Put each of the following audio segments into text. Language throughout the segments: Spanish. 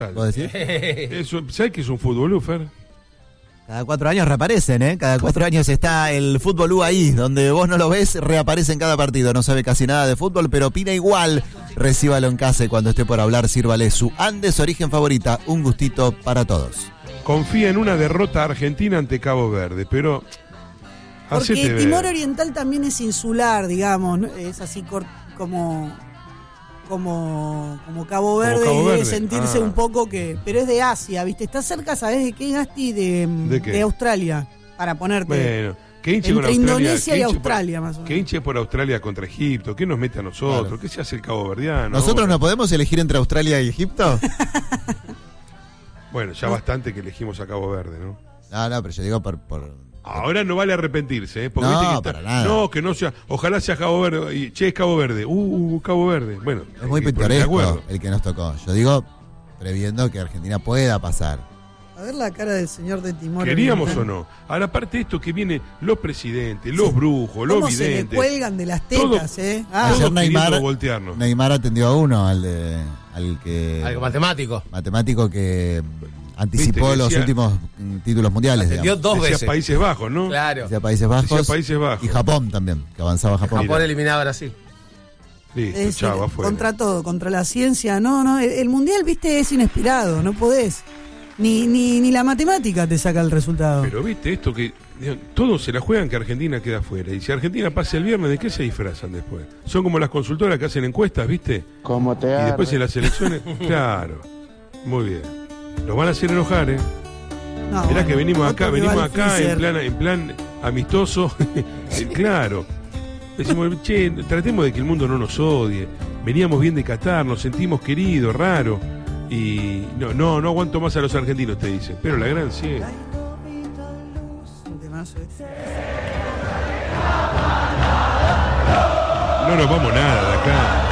¿Vos decís? ¿Sabes qué es un fútbol, Fer? Cada 4 años reaparecen, ¿eh? Cada 4 años está el Fútbol U ahí, donde vos no lo ves, reaparece en cada partido. No sabe casi nada de fútbol, pero opina igual. Recíbalo en casa y cuando esté por hablar, sírvale su Andes origen favorita. Un gustito para todos. Confía en una derrota argentina ante Cabo Verde, pero... Porque Timor Oriental también es insular, digamos, ¿no? Es así como Cabo Verde, y debe sentirse un poco que... Pero es de Asia, ¿viste? Está cerca, ¿sabés de qué, Gasti? ¿De Australia, para ponerte. Bueno, que hinche entre con Australia, Indonesia y Australia, más o menos. Que hinche por Australia contra Egipto, ¿qué nos mete a nosotros? Claro. ¿Qué se hace el Cabo Verdiano? ¿Nosotros no podemos elegir entre Australia y Egipto? Bueno, ya bastante que elegimos a Cabo Verde, ¿no? No, pero yo digo por... Ahora no vale arrepentirse, ¿eh? Porque no, viste que para nada. No, que no sea... Ojalá sea Cabo Verde. Y, che, es Cabo Verde. Cabo Verde. Bueno. Es muy pintoresco el que nos tocó. Yo digo, previendo que Argentina pueda pasar. A ver la cara del señor de Timor. ¿Queríamos o no? Ahora, aparte de esto que vienen los presidentes, los brujos, los videntes... se le cuelgan de las tetas, ¿eh? Ayer Neymar atendió a uno, al matemático que... Anticipó los últimos títulos mundiales. Dio 2 veces. Países Bajos, ¿no? Claro. Decía Países Bajos. Y Japón también, que avanzaba Japón. Japón eliminaba a Brasil. Listo, chao, afuera. Contra todo, contra la ciencia. No, el mundial, viste, es inespirado. No podés. Ni la matemática te saca el resultado. Pero viste esto que todos se la juegan que Argentina queda afuera. Y si Argentina pasa el viernes, ¿de qué se disfrazan después? Son como las consultoras que hacen encuestas, ¿viste? Como te Y después en las elecciones, claro. Muy bien. Nos van a hacer enojar, ¿eh? No, mirá que venimos acá en en plan amistoso. Claro. Decimos, che, tratemos de que el mundo no nos odie. Veníamos bien de Qatar, nos sentimos queridos, raro. Y no aguanto más a los argentinos, te dicen. Pero la gran ciega. No nos vamos nada de acá.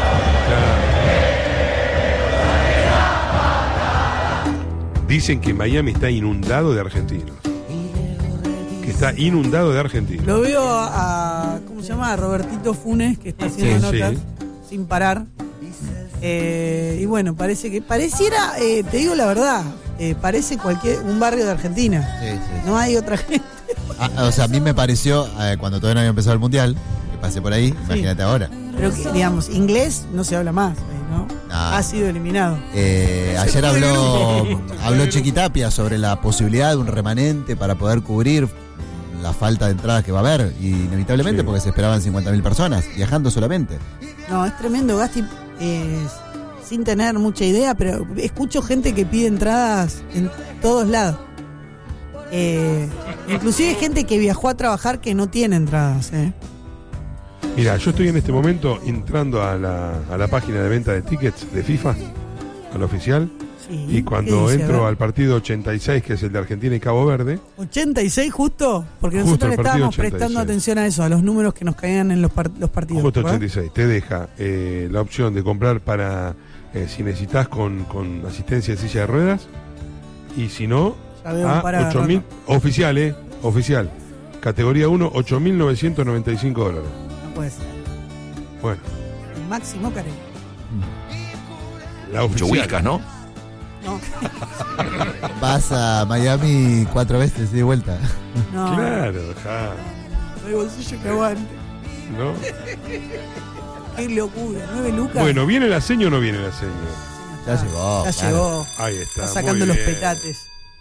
Dicen que Miami está inundado de argentinos. Que está inundado de argentinos. Lo veo a ¿cómo se llama? A Robertito Funes, que está haciendo notas sin parar. Y bueno, pareciera, te digo la verdad, parece un barrio de Argentina. Sí. No hay otra gente. O sea, a mí me pareció, cuando todavía no había empezado el Mundial, que pasé por ahí, imagínate ahora. Pero que, digamos, inglés no se habla más, ¿no? Ha sido eliminado. Ayer habló Chiquitapia sobre la posibilidad de un remanente para poder cubrir la falta de entradas que va a haber, y inevitablemente porque se esperaban 50.000 personas viajando solamente. No, es tremendo, Gasti, sin tener mucha idea, pero escucho gente que pide entradas en todos lados. Inclusive gente que viajó a trabajar que no tiene entradas, Mira, yo estoy en este momento entrando a la página de venta de tickets de FIFA, a la oficial, y cuando entro al partido 86, que es el de Argentina y Cabo Verde. ¿86 justo? Porque nosotros le estábamos prestando atención a eso, a los números que nos caían en los partidos. Justo 86, te deja la opción de comprar para, si necesitas con asistencia de silla de ruedas, y si no, a 8.000, oficial, categoría 1, $8.995. Puede ser. Bueno. El máximo, Karen. La oficial. Mucho Wicca, ¿no? No. Vas a Miami 4 veces y de vuelta. No. Claro, No hay bolsillo que aguante. No. Qué locura, 9 lucas. Bueno, ¿viene la seña o no viene la seña? Ya llegó. Ya llegó. Ahí está. Está sacando los petates.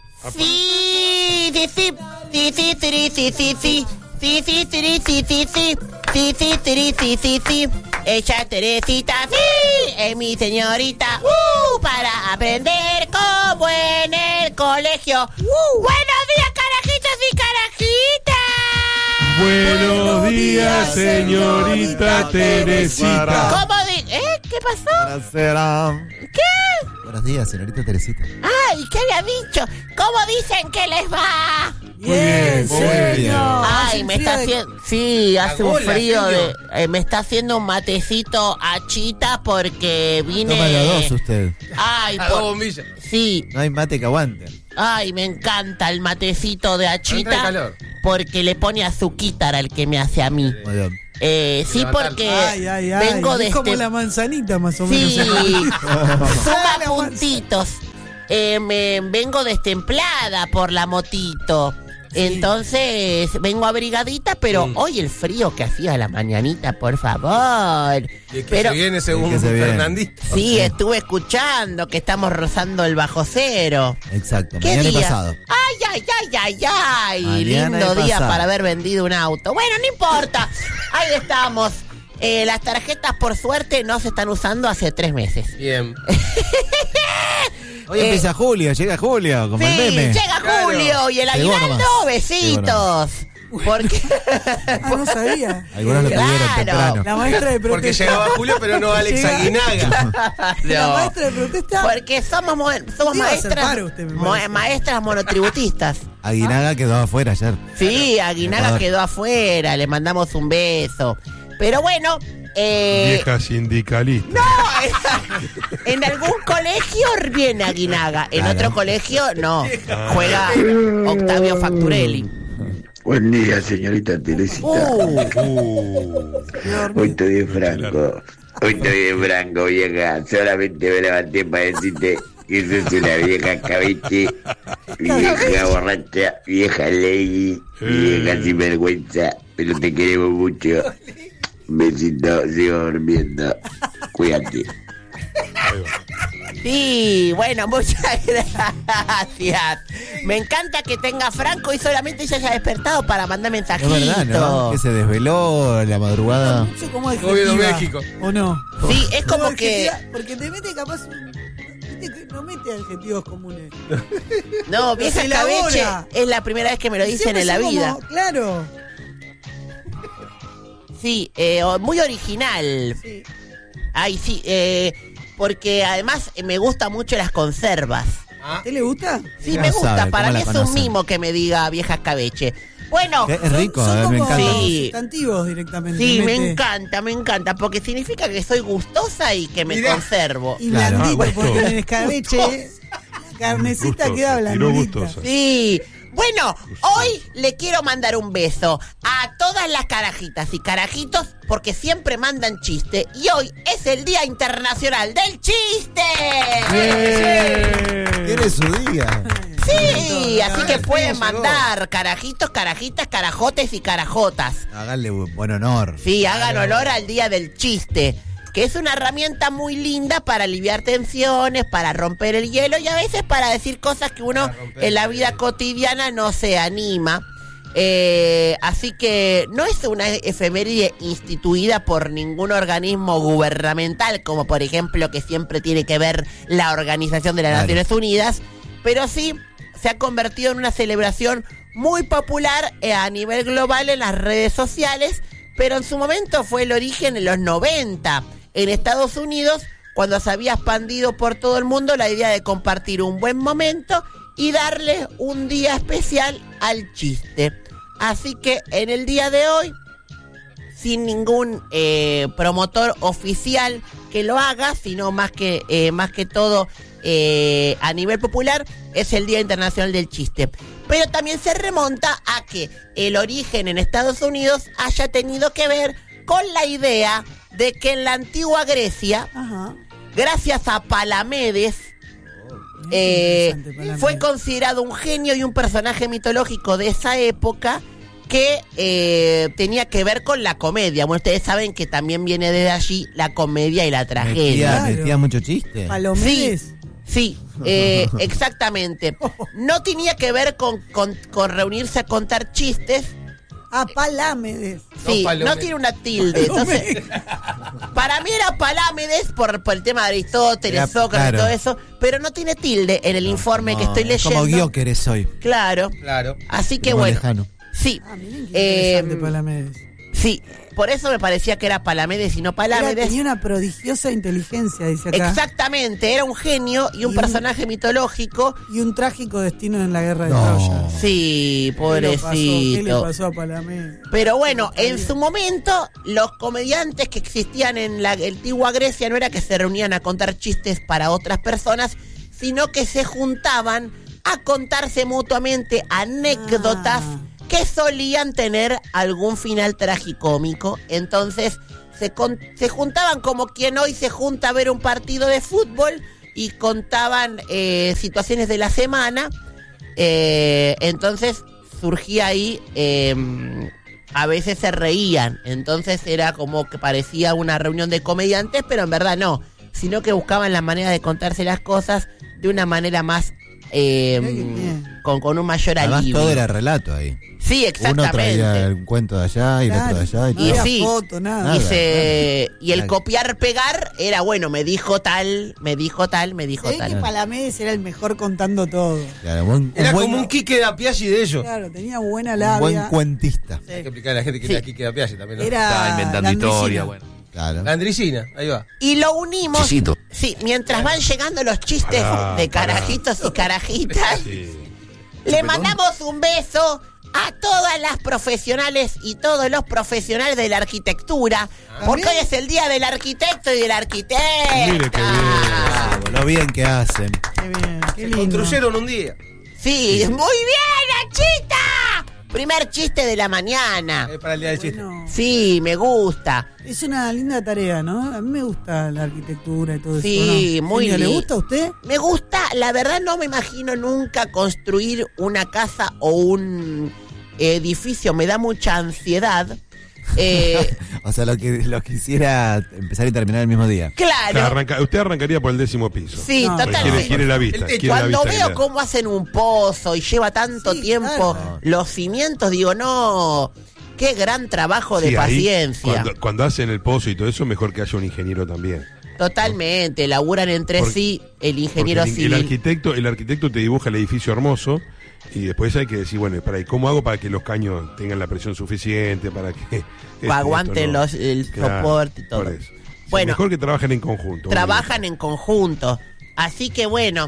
Ella Teresita, sí, es mi señorita, para aprender como en el colegio. Buenos días, carajitos y carajitas. Buenos días, señorita Teresita. ¿Cómo ¿Qué pasó? ¿Qué? Buenos días, señorita Teresita. Ay, ¿qué había dicho? ¿Cómo dicen que les va? Bien, bueno. Ay, me está haciendo... Sí, hace un frío de... me está haciendo un matecito a Chita porque vine... Toma de a 2 usted. Ay, a 2 bombillas. Sí. No hay mate que aguante. Ay, me encanta el matecito de Achita porque le pone azuquitar al que me hace a mí. Muy bien. Sí, porque vengo de es como la manzanita, más o menos. Sí, suma puntitos. Vengo destemplada por la motito. Sí. Entonces vengo abrigadita, pero hoy el frío que hacía a la mañanita, por favor. Y que se viene según Fernandito. Sí, estuve escuchando que estamos rozando el bajo cero. Exacto, ¿Qué mañana día? y pasado. Ay. Mañana Lindo día pasado. para haber vendido un auto. Bueno, no importa. Ahí estamos. Las tarjetas, por suerte, no se están usando hace 3 meses. Bien. Hoy empieza Julio, llega Julio, como el meme. Llega Julio y el aguinaldo, besitos. Porque no sabía. Algunos lo pidieron temprano. La maestra de protesta. Porque llegaba Julio, pero no Alex Aguinaga. La maestra de protesta. Porque somos maestras monotributistas. Aguinaga quedó afuera ayer. Sí, Aguinaga quedó afuera, le mandamos un beso. Pero bueno... Vieja sindicalista. No, en algún colegio viene Aguinaga, en otro colegio no, juega Octavio Facturelli. Buen día, señorita Teresita. Hoy estoy bien franco, vieja. Solamente me levanté para decirte que sos una vieja escabeche, vieja borracha, vieja lady, vieja sinvergüenza, pero te queremos mucho. Besito, sigo durmiendo. Cuídate. Sí, bueno, muchas gracias. Me encanta que tenga Franco y solamente se haya despertado para mandar mensajitos. Es verdad, ¿no? Que se desveló la madrugada. No sé cómo es. Gobierno de México. ¿O no? Sí, es como que... Porque te mete capaz... No mete adjetivos comunes. No, vieja escabeche es la primera vez que me lo dicen en la vida. Claro. Sí, muy original. Sí. Ay, sí, porque además me gustan mucho las conservas. ¿A usted le gusta? Sí, me gusta. Para mí es un mimo que me diga vieja escabeche. Bueno, es rico, son me encanta. Sustantivos directamente. Sí, me encanta, porque significa que soy gustosa y que me conservo. Y blandito, porque en el escabeche la carnecita queda blandita. Sí. Bueno, hoy le quiero mandar un beso a todas las carajitas y carajitos porque siempre mandan chiste y hoy es el Día Internacional del Chiste. Tiene su día. Sí, así que pueden mandar carajitos, carajitas, carajotes y carajotas. Háganle buen honor. Sí, hagan honor al Día del Chiste, que es una herramienta muy linda para aliviar tensiones, para romper el hielo y a veces para decir cosas que uno en la vida cotidiana no se anima. Así que no es una efeméride instituida por ningún organismo gubernamental, como por ejemplo que siempre tiene que ver la Organización de las Naciones Unidas, pero sí se ha convertido en una celebración muy popular a nivel global en las redes sociales, pero en su momento fue el origen en los 90. En Estados Unidos, cuando se había expandido por todo el mundo la idea de compartir un buen momento y darle un día especial al chiste. Así que en el día de hoy, sin ningún promotor oficial que lo haga, sino más que todo a nivel popular, es el Día Internacional del Chiste. Pero también se remonta a que el origen en Estados Unidos haya tenido que ver con la idea de que en la antigua Grecia, gracias a Palamedes, fue considerado un genio y un personaje mitológico de esa época que tenía que ver con la comedia. Bueno, ustedes saben que también viene desde allí la comedia y la tragedia. Metía mucho chiste. Palomedes. Sí, exactamente. No tenía que ver con reunirse a contar chistes. Palámedes. Sí, no tiene una tilde. Entonces, para mí era Palámedes por el tema de Aristóteles, Sócrates y todo eso, pero no tiene tilde en el informe que estoy leyendo. Como Guióqueres hoy. Claro. Así que bueno. Lejano. Sí. Miren qué interesante Palamedes. Sí, por eso me parecía que era Palamedes y no Palámedes. Tenía una prodigiosa inteligencia, dice acá. Exactamente, era un genio y un personaje mitológico. Y un trágico destino en la guerra de Troya. Sí, pobrecito. ¿Qué le pasó a Palamedes? Pero bueno, en su momento, los comediantes que existían en la antigua Grecia no era que se reunían a contar chistes para otras personas, sino que se juntaban a contarse mutuamente anécdotas que solían tener algún final tragicómico. Entonces se juntaban como quien hoy se junta a ver un partido de fútbol y contaban situaciones de la semana. Entonces surgía ahí, a veces se reían, entonces era como que parecía una reunión de comediantes, pero en verdad no, sino que buscaban la manera de contarse las cosas de una manera más con un mayor además, alivio. todo era relato ahí. Sí, exactamente. Uno traía un cuento de allá y el otro de allá. Y no sí, foto, nada. Y el copiar-pegar era, bueno, me dijo tal. Que Palamés era el mejor contando todo. Claro, era como un Quique da Piaggi de ellos. Claro, tenía buena labia. Un buen cuentista. Hay que explicar a la gente que era Quique da Piaggi también, ¿no? Estaba inventando historia, bueno. Claro. La Andricina, ahí va. Y lo unimos. Chisito. Sí, mientras van llegando los chistes de carajitos y carajitas, le mandamos un beso a todas las profesionales y todos los profesionales de la arquitectura, porque hoy es el día del arquitecto y de la arquitecta. Mire qué bien. Lo bien que hacen. Qué bien, qué Se lindo. construyeron un día. Sí, muy bien, Nachita. Primer chiste de la mañana. Es para el día del chiste. Bueno, Sí, me gusta. es una linda tarea, ¿no? A mí me gusta la arquitectura y todo Sí, eso. ¿No? muy Genio, ¿le li- gusta a usted? Me gusta, la verdad no me imagino nunca construir una casa o un edificio, me da mucha ansiedad. O sea, lo que quisiera empezar y terminar el mismo día. Claro. Usted arrancaría por el 10º piso. Sí, No, totalmente. Quiere la vista. El techo. quiere la Cuando vista veo que cómo hacen un pozo y lleva tanto Sí, tiempo claro. los cimientos, digo, no, qué gran trabajo de Sí, ahí, paciencia. Cuando hacen el pozo y todo eso, mejor que haya un ingeniero también. Totalmente, laburan entre Porque- sí el ingeniero Porque civil. el arquitecto te dibuja el edificio hermoso y después hay que decir, bueno, ¿y cómo hago para que los caños tengan la presión suficiente, para que Aguanten el soporte y todo. por eso. Bueno, mejor que trabajen en conjunto. trabajan en conjunto. Así que bueno,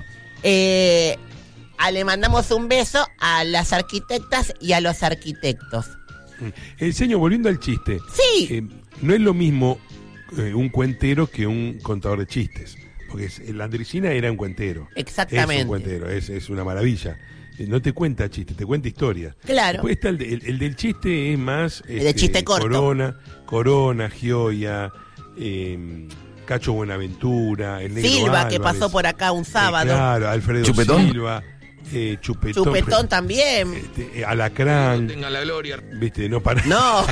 le mandamos un beso a las arquitectas y a los arquitectos. Señor, volviendo al chiste. Sí. No es lo mismo un cuentero que un contador de chistes. Porque la Andricina era un cuentero. Exactamente. Es un cuentero, es una maravilla. No te cuenta chistes, te cuenta historias. Claro. Después está el del chiste, es más... El del chiste corto. Corona, Gioia, Cacho Buenaventura, el Negro Silva, Álvarez, que pasó por acá un sábado. claro, Alfredo Chupetón. Silva, Chupetón. Chupetón también. Alacrán. Tenga la gloria. Viste, no para. No.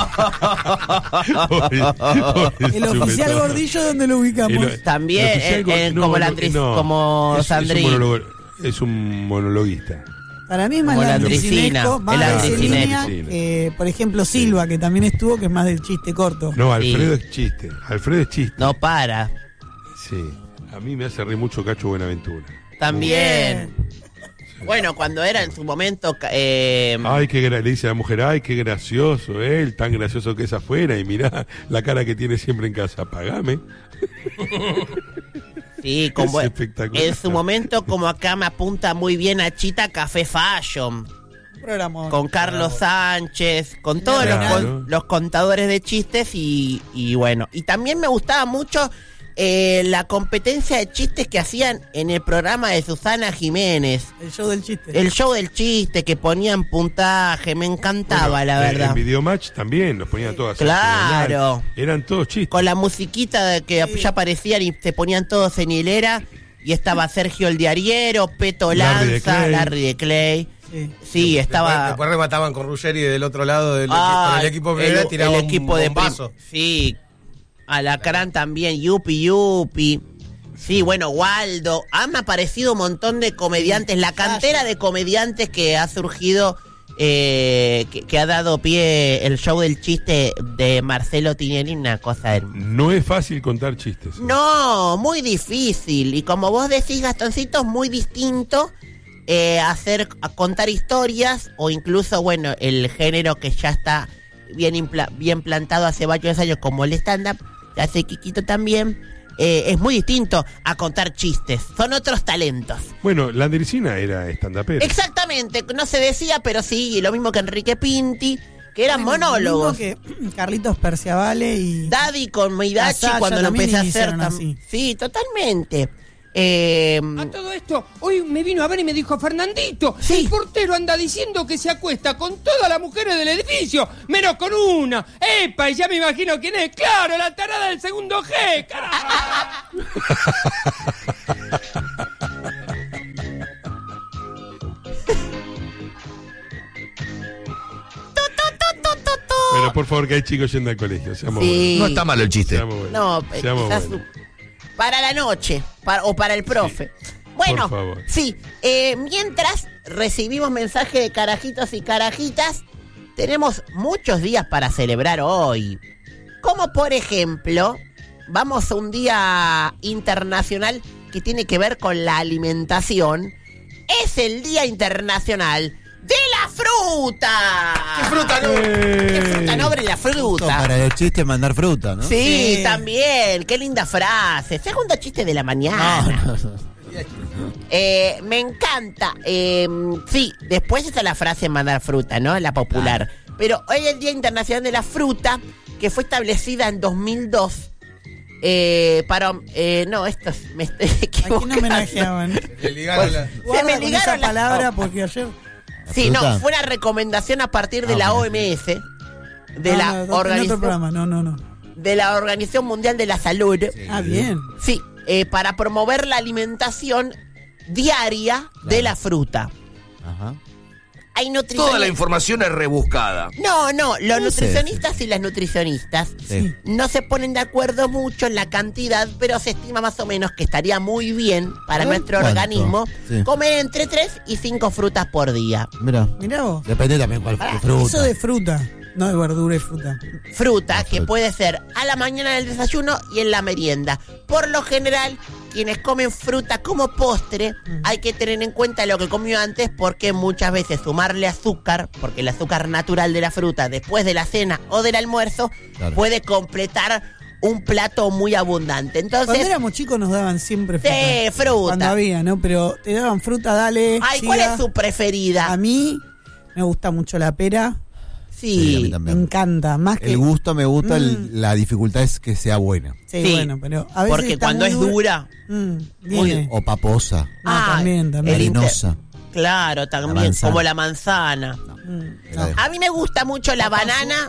El oficial gordillo, ¿dónde lo ubicamos? También, como Sandri. Es un monologuista. Para mí es más Como la landricinesco, Andricina, más el de esa Andricinesco. línea, por ejemplo, Silva, que también estuvo, que es más del chiste corto. No, Alfredo es chiste. Alfredo es chiste. No para. Sí. A mí me hace reír mucho Cacho Buenaventura. También. Bueno, cuando era en su momento. Ay, le dice a la mujer, ay, qué gracioso él, tan gracioso que es afuera, y mirá la cara que tiene siempre en casa, pagame. Sí, como Es espectacular. en su momento, como acá me apunta muy bien a Chita, Café Fashion. Programa. Con Carlos Sánchez, con todos Claro. los contadores de chistes y bueno. Y también me gustaba mucho la competencia de chistes que hacían en el programa de Susana Jiménez. El show del chiste. El show del chiste, que ponían puntaje, me encantaba, Bueno, la verdad. En Videomatch también los ponían todos así. Claro. Eran todos chistes. Con la musiquita de que ya aparecían y se ponían todos en hilera. Y estaba Sergio el Diariero, Peto Larry de Lanza, Clay. Larry de Clay. Sí. Sí, estaba... Después remataban con Ruggeri del otro lado del Ah, con el equipo primero, tiraba el equipo un de bombazo. Sí, Alacrán también, Yupi. Sí, bueno, Waldo. Han aparecido un montón de comediantes. La cantera de comediantes que ha surgido, que ha dado pie el show del chiste de Marcelo Tinelli, una cosa hermosa. No es fácil contar chistes. No, muy difícil. Y como vos decís, Gastoncito, es muy distinto a contar historias, o incluso, bueno, el género que ya está bien plantado hace varios años, como el stand-up, que hace Kikito también, es muy distinto a contar chistes. Son otros talentos. Bueno, la Andricina era stand-upera. Exactamente, no se decía, pero sí, lo mismo que Enrique Pinti, que eran Bueno, monólogos. lo mismo que Carlitos Perciavale y... Daddy con Meidachi Asaya cuando lo también empecé a hacer hicieron así. Sí, totalmente. A todo esto, hoy me vino a ver y me dijo, Fernandito, el portero anda diciendo que se acuesta con todas las mujeres del edificio, menos con una. ¡Epa! Y ya me imagino quién es. ¡Claro, la tarada del segundo G! ¡Carajo! Pero por favor, que hay chicos yendo al colegio. Seamos Sí. No está malo el chiste. Seamos buenos. No, Seamos quizás buenos. para la noche o para el profe. Bueno, por favor. sí, mientras recibimos mensajes de carajitos y carajitas, tenemos muchos días para celebrar hoy. Como por ejemplo, vamos a un día internacional que tiene que ver con la alimentación. Es el Día Internacional de la Fruta. ¿Qué fruta no? ¿Qué fruta noble la fruta? Para los chistes mandar fruta, ¿no? Sí, también. Qué linda frase. Segundo chiste de la mañana. Me encanta. Sí, después está la frase mandar fruta, ¿no? La popular. Pero hoy es el Día Internacional de la Fruta, que fue establecida en 2002. Para... no, esto me estoy equivocando. ¿A quién homenajeaban? Le ligaron la... Se me Con ligaron esa las palabra porque ayer... Sí, fruta. no, fue una recomendación a partir de la OMS, de No, la no, en otro organización programa, no. de la Organización Mundial de la Salud. Ah, bien. Sí, para promover la alimentación diaria de la fruta. Ajá. Hay Toda la nutricionistas. información es rebuscada. No, los No sé. nutricionistas y las nutricionistas Sí. no se ponen de acuerdo mucho en la cantidad, pero se estima más o menos que estaría muy bien para nuestro ¿Cuánto? organismo Sí. comer entre 3 y 5 frutas por día. Mira. Mirá vos. Depende también cuál fruta. Eso de fruta, no de verdura y fruta. Fruta que puede ser a la mañana del desayuno y en la merienda. Por lo general, quienes comen fruta como postre, hay que tener en cuenta lo que comió antes, porque muchas veces sumarle azúcar, porque el azúcar natural de la fruta después de la cena o del almuerzo Claro. puede completar un plato muy abundante. Cuando Entonces, éramos chicos nos daban siempre fruta. sí, fruta. Cuando había, ¿no? Pero te daban fruta, dale. Ay, siga. ¿cuál es su preferida? A mí me gusta mucho la pera. Sí, a mí Sí, Me también. encanta. Más que... El gusto me gusta, la dificultad es que sea buena. Sí, Sí. bueno, pero a veces porque está cuando muy es dura, viene. O paposa, No, Ah, también. el inter- arenosa. claro, también, manzana. como la manzana. No. A mí me gusta mucho la banana.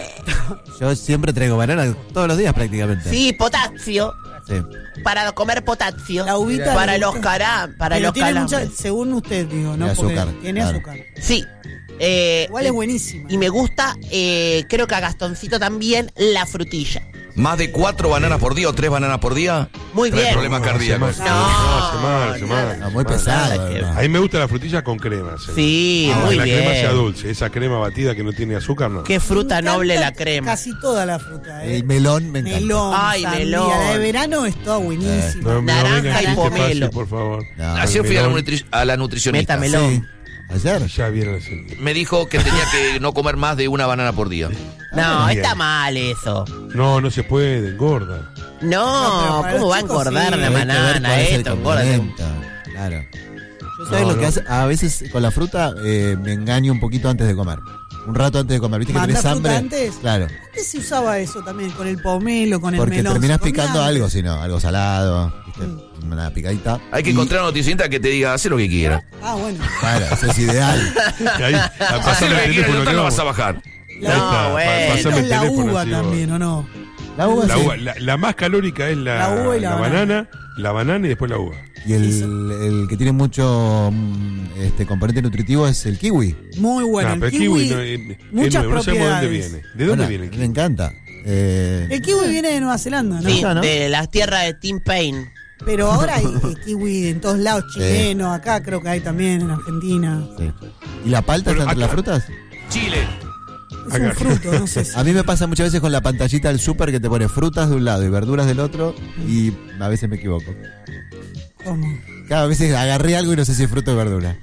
Yo siempre traigo banana todos los días prácticamente. Sí, potasio. Sí. Para comer potasio. La uvita para le los gusta. para Pero los tiene calambres. mucha, según usted, digo, ¿no? Tiene Porque azúcar, tiene claro. azúcar. Sí. Igual es buenísima. Y me gusta, creo que a Gastoncito también, la frutilla. ¿Más de 4 bananas por día o 3 bananas por día? Muy Trae bien. problemas cardíacos. Hace mal. No, muy pesado. nada que ¿verdad? A mí me gusta la frutilla con crema. Sí, Que muy la crema sea bien. dulce. Esa crema batida que no tiene azúcar, no. Qué fruta Me encanta noble la crema. Casi toda la fruta. El melón me encanta. Melón, Ay, sandía. melón. La de verano es toda buenísima. No, Naranja vengan y chistes pomelo. fáciles, por favor. No. Ayer fui a la, melón. a la nutricionista. Métamelo. Sí. Ayer. Ya vieron ese. Me dijo que tenía que no comer más de una banana por día. No, Bien. está mal eso. No se puede, engorda. No, No, pero para ¿cómo los va a chicos engordar sí. la Hay que ver banana cuál es el esto? Engorda. condimento. Claro. Yo sabes No, lo que no. hace, a veces con la fruta me engaño un poquito antes de comer. Un rato antes de comer. ¿Viste que ¿Mandás tenés fruta hambre? antes? Claro. Antes se usaba eso también, con el pomelo, con el Porque melón. terminás Se comía picando antes. algo, si no, algo salado, ¿viste? Una picadita. Hay que Y- encontrar una nutricionista que te diga, haz lo que quieras. Ah, bueno. Claro, eso es ideal. Y ahí, Haz pasame lo el que quieras, teléfono, no que lo vas vamos. a bajar. Ahí está, bueno. pasame Esto el es la teléfono, uva así también, ¿o no? La uva, La, sí. uva, la más calórica es la uva y la banana, la banana y después la uva. Y el que tiene mucho componente nutritivo es el kiwi. Muy bueno. No, el pero el kiwi, es muchas nuevo, no sabemos de dónde propiedades. viene. ¿De dónde Bueno, viene el me kiwi? encanta. El kiwi viene de Nueva Zelanda, ¿no? Sí, ¿no? de las tierras de Tim Payne. Pero ahora hay kiwi en todos lados, chileno, acá creo que hay también, en Argentina. Sí. ¿Y la palta Bueno, está entre las acá- frutas? Chile. Es un fruto, no sé si. A mí me pasa muchas veces con la pantallita del súper que te pone frutas de un lado y verduras del otro y a veces me equivoco. ¿Cómo? Cada vez agarré algo y no sé si es fruta o verdura.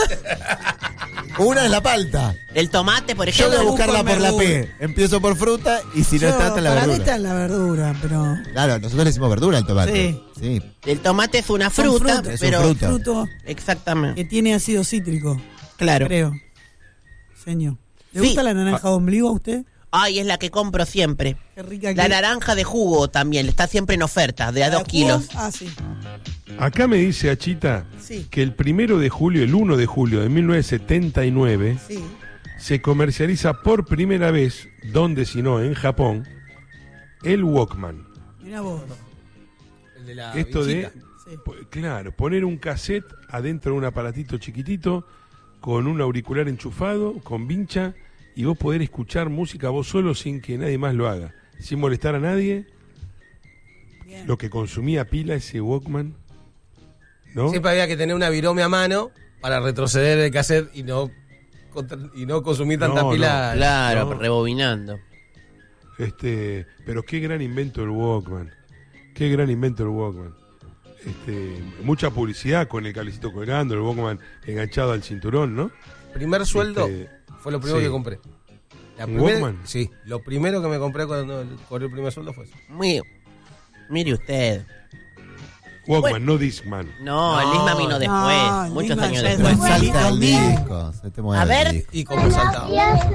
Una es la palta. El tomate, por Yo ejemplo. voy a buscarla por la verdura. P. Empiezo por fruta y si no está en la para mí verdura. está en la verdura, pero... Claro, nosotros le decimos verdura al tomate. Sí. El tomate es una Son fruta, frutas. Es un pero... fruta. fruto Exactamente. que tiene ácido cítrico, Claro. creo. Señor. ¿Le Sí. gusta la naranja de ombligo a usted? Ay, es la que compro siempre. Qué rica La naranja de jugo también, está siempre en oferta, de a 2 kilos. Sí. Acá me dice Achita que el 1 de julio de 1979 se comercializa por primera vez, donde si no, en Japón, el Walkman. Mirá vos. El de la Esto vinchita. claro, poner un cassette adentro de un aparatito chiquitito, con un auricular enchufado, con vincha, y vos poder escuchar música vos solo sin que nadie más lo haga, sin molestar a nadie. Bien. Lo que consumía pila ese Walkman, ¿no? Siempre había que tener una virome a mano para retroceder el cassette y no consumir tanta pila. Claro, rebobinando. Pero qué gran invento el Walkman. Qué gran invento el Walkman. Mucha publicidad con el cablecito colgando, el Walkman enganchado al cinturón, ¿no? Primer sueldo fue lo primero que compré. ¿Un Walkman? Sí, lo primero que me compré cuando cobré el primer sueldo fue eso. Mire usted. Walkman, no Discman. No, el Discman vino después, muchos años después. Salta el disco, se te mueve A ver. el disco. ¿Y cómo saltaba?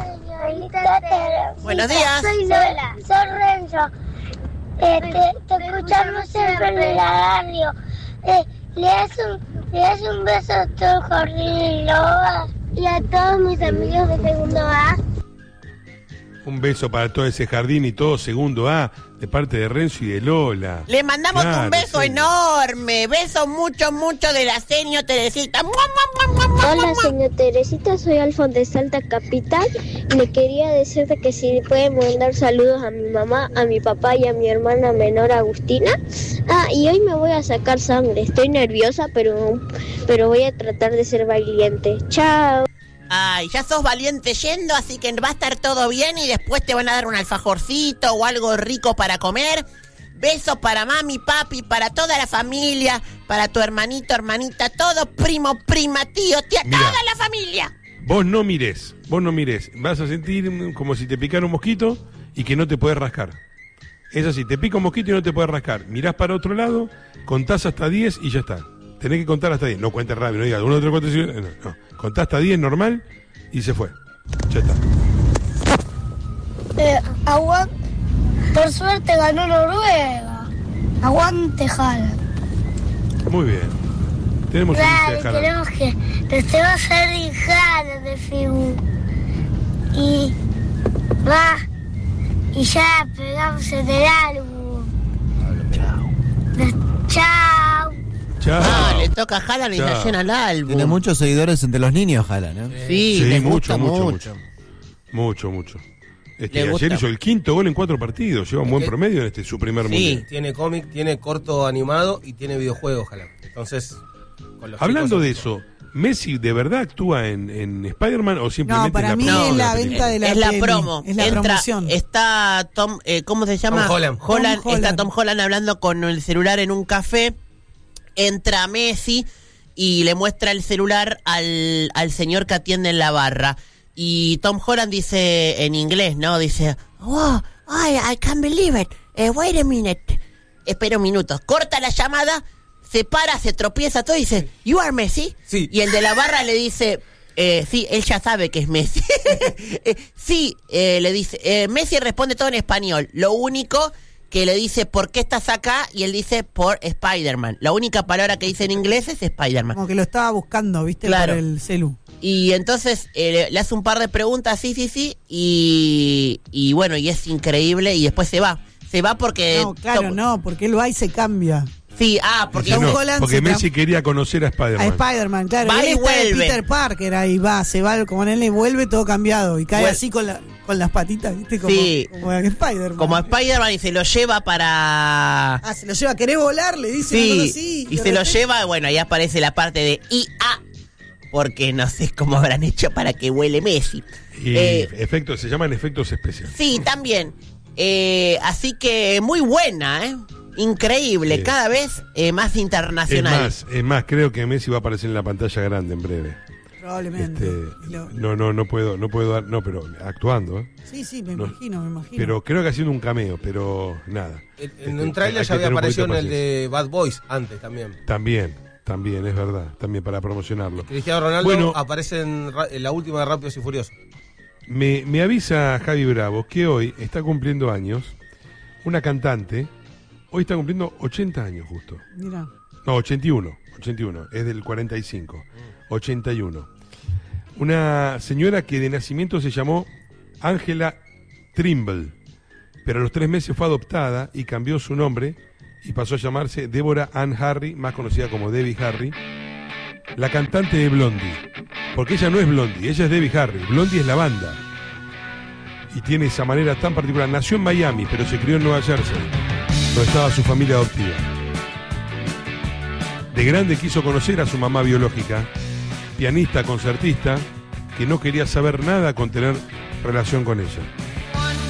Buenos días. Soy Lola, soy Renzo. Te escuchamos siempre en la radio. Le das un beso a todo el jardín y a todos mis amigos de segundo A. Un beso para todo ese jardín y todo segundo A, de parte de Renzo y de Lola. Le mandamos un beso enorme. Beso mucho de la señor Teresita. Hola, señor Teresita, soy Alfon de Salta Capital. Le quería decirte que si pueden mandar saludos a mi mamá, a mi papá y a mi hermana menor Agustina. Y hoy me voy a sacar sangre. Estoy nerviosa, pero voy a tratar de ser valiente. Chao. Ay, ya sos valiente yendo, así que va a estar todo bien y después te van a dar un alfajorcito o algo rico para comer. Besos para mami, papi, para toda la familia, para tu hermanito, hermanita, todo, primo, prima, tío, tía, Mirá, toda la familia. Vos no mires. Vas a sentir como si te picara un mosquito y que no te puedes rascar. Es así, te pica un mosquito y no te puedes rascar. Mirás para otro lado, contás hasta 10 y ya está. Tenés que contar hasta 10. No cuentes rápido, no digas 1, 2, 3, 4, 5. No. Contá hasta 10 normal y se fue. Ya está. Por suerte ganó Noruega. Aguante Haaland. Muy bien. Tenemos tenemos que va a ser Haaland de Figu. Y ya pegamos en el álbum. Chao. Le toca a Haaland y se llena el álbum. Tiene muchos seguidores entre los niños, Haaland, ¿eh? Sí, le gusta mucho. Ayer hizo el 5º gol en 4 partidos. Lleva un buen promedio en su primer mundial. Sí, tiene cómic, tiene corto animado y tiene videojuegos, Haaland. Entonces, hablando de eso, ¿Messi de verdad actúa en Spider-Man o simplemente para en mí la es la venta de la es la promo. Es la promoción. Está Tom, ¿cómo se llama? Tom Holland. Está Tom Holland hablando con el celular en un café. Entra Messi y le muestra el celular al señor que atiende en la barra. Y Tom Holland dice en inglés, ¿no? Dice, oh, I can't believe it. Wait a minute. Espera un minuto. Corta la llamada, se para, se tropieza todo y dice, ¿You are Messi? Sí. Y el de la barra le dice, sí, él ya sabe que es Messi. Sí, le dice, Messi responde todo en español. Lo único que le dice, ¿por qué estás acá? Y él dice, por Spider-Man. La única palabra que dice en inglés es Spider-Man. Como que lo estaba buscando, ¿viste? Claro. Por el celu. Y entonces le hace un par de preguntas, sí, y bueno, y es increíble, y después se va. Se va porque... No, claro, no, porque él va y se cambia. Sí, porque Tom no, Holland porque Messi quería conocer a Spider-Man. A Spider-Man, claro. Va Él y está de vuelve. Peter Parker, ahí va, se va con él y vuelve todo cambiado. Y cae así con las patitas, ¿viste? Como Spider-Man. Como Spider-Man, y se lo lleva para... Se lo lleva, ¿querés volar? Le dice una cosa así. Y se lo lleva, bueno, ahí aparece la parte de IA, porque no sé cómo habrán hecho para que huele Messi. Y se llaman efectos especiales. Sí, también. Así que muy buena, increíble, cada vez más internacional. Es más, creo que Messi va a aparecer en la pantalla grande en breve. Probablemente. No puedo dar, pero actuando. Sí, me imagino. Pero creo que haciendo un cameo, pero nada. En un tráiler ya había aparecido en el de Bad Boys antes también. También, es verdad, también para promocionarlo. Cristiano Ronaldo aparece en la última de Rápidos y Furiosos. Me avisa Javi Bravo que hoy está cumpliendo años una cantante. Hoy está cumpliendo 80 años justo. Mira. No, 81, es del 45, 81. Una señora que de nacimiento se llamó Angela Trimble, pero a los 3 meses fue adoptada y cambió su nombre y pasó a llamarse Deborah Ann Harry, más conocida como Debbie Harry, la cantante de Blondie. Porque ella no es Blondie, ella es Debbie Harry. Blondie es la banda. Y tiene esa manera tan particular. Nació en Miami, pero se crió en Nueva Jersey, donde estaba su familia adoptiva. De grande quiso conocer a su mamá biológica, pianista, concertista, que no quería saber nada con tener relación con ella.